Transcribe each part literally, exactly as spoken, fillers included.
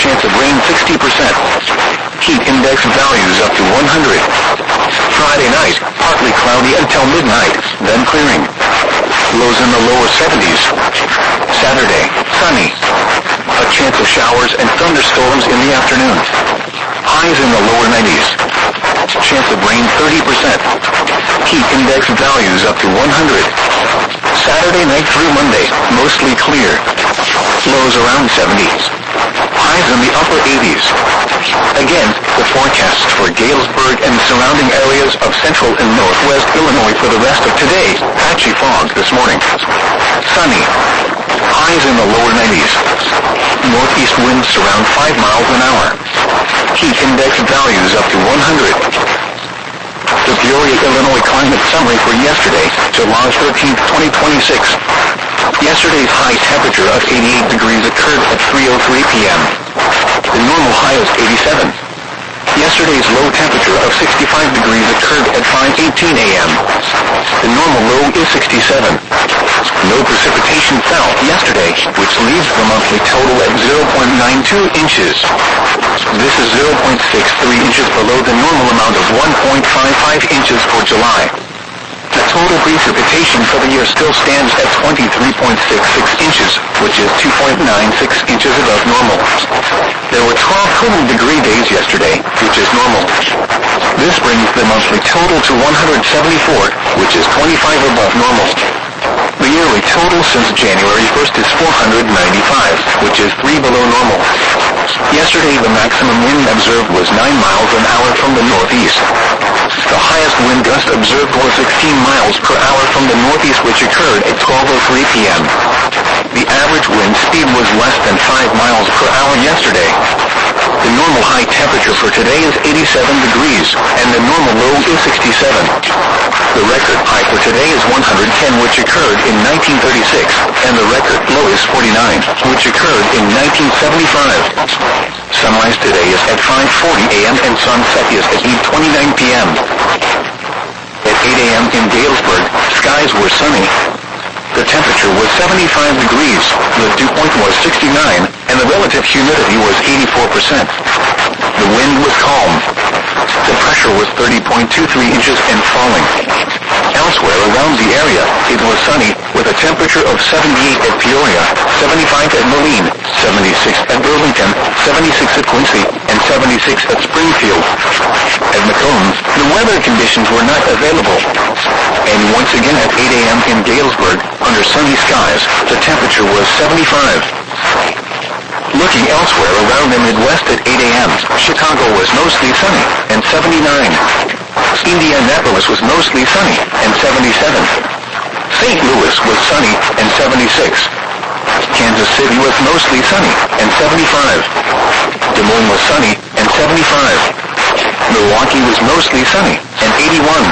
chance of rain sixty percent. Heat index values up to one hundred. Friday night, partly cloudy until midnight, then clearing. Lows in the lower seventies. Saturday, sunny. A chance of showers and thunderstorms in the afternoon. Highs in the lower nineties. Chance of rain thirty percent. Heat index values up to one hundred. Saturday night through Monday, mostly clear. Lows around seventies. Highs in the upper eighties. Again, the forecast for Galesburg and surrounding areas of central and northwest Illinois for the rest of today. Patchy fog this morning. Sunny. Highs in the lower nineties. Northeast winds around five miles an hour. Heat index values up to one hundred. The Peoria, Illinois climate summary for yesterday, July thirteenth, twenty twenty-six. Yesterday's high temperature of eighty-eight degrees occurred at three oh three p.m. The normal high is eighty-seven. Yesterday's low temperature of sixty-five degrees occurred at five eighteen a.m. The normal low is sixty-seven. No precipitation fell yesterday, which leaves the monthly total at zero point nine two inches. This is zero point six three inches below the normal amount of one point five five inches for July. The total precipitation for the year still stands at twenty-three point six six inches, which is two point nine six inches above normal. There were twelve cooling degree days yesterday, which is normal. This brings the monthly total to one hundred seventy-four, which is twenty-five above normal. The yearly total since January first is four hundred ninety-five, which is three below normal. Yesterday the maximum wind observed was nine miles an hour from the northeast. The highest wind gust observed was sixteen miles per hour from the northeast, which occurred at twelve oh three p.m. The average wind speed was less than five miles per hour yesterday. The normal high temperature for today is eighty-seven degrees, and the normal low is sixty-seven. The record high for today is one hundred ten, which occurred in nineteen thirty-six, and the record low is forty-nine, which occurred in nineteen seventy-five. Sunrise today is at five forty a.m. and sunset is at eight twenty-nine p.m. At eight a.m. in Galesburg, skies were sunny. The temperature was seventy-five degrees, the dew point was sixty-nine, and the relative humidity was eighty-four percent. The wind was calm. The pressure was thirty point two three inches and falling. Elsewhere around the area, it was sunny, with a temperature of seventy-eight at Peoria, seventy-five at Moline, seventy-six at Burlington, seventy-six at Quincy, and seventy-six at Springfield. At McCombs, the weather conditions were not available. And once again at eight a.m. in Galesburg, under sunny skies, the temperature was seventy-five. Looking elsewhere around the Midwest at eight a.m., Chicago was mostly sunny, and seventy-nine. Indianapolis was mostly sunny, and seventy-seven. Saint Louis was sunny, and seventy-six. Kansas City was mostly sunny, and seventy-five. Des Moines was sunny, and seventy-five. Milwaukee was mostly sunny, and eighty-one.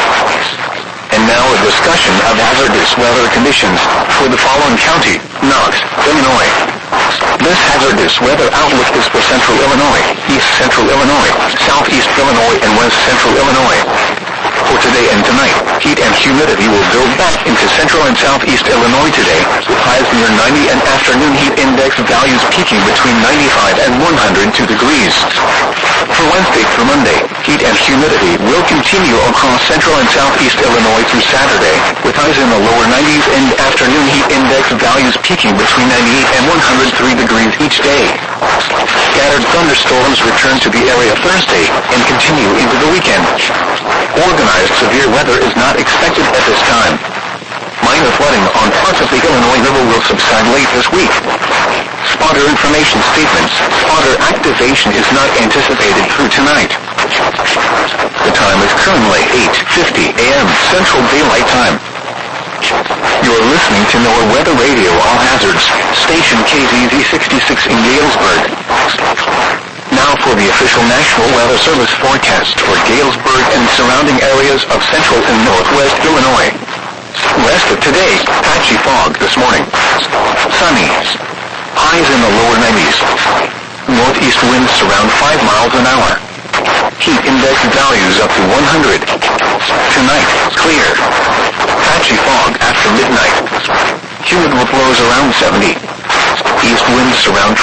And now a discussion of hazardous weather conditions for the following county, Knox, Illinois. This hazardous weather outlook is for central Illinois, east central Illinois, southeast Illinois, and west central Illinois. For today and tonight, heat and humidity will build back into central and southeast Illinois today, with highs near ninety and afternoon heat index values peaking between ninety-five and one hundred two degrees. For Wednesday through Monday, heat and humidity will continue across central and southeast Illinois through Saturday, with highs in the lower nineties and afternoon heat index values peaking between ninety-eight and one hundred three degrees each day. Scattered thunderstorms return to the area Thursday and continue into the weekend. Organized severe weather is not expected at this time. Minor flooding on parts of the Illinois River will subside late this week. Spotter information statements. Spotter activation is not anticipated through tonight. The time is currently eight fifty a.m. Central Daylight Time. You're listening to NOAA Weather Radio All Hazards, station K Z Z sixty-six in Galesburg. Now for the official National Weather Service forecast for Galesburg and surrounding areas of central and northwest Illinois. Rest of today, patchy fog this morning. Sunny. Highs in the lower nineties. Northeast winds around five miles an hour. Heat index values up to one hundred. Tonight, clear. Patchy fog after midnight. Humid with lows around seventy. East winds around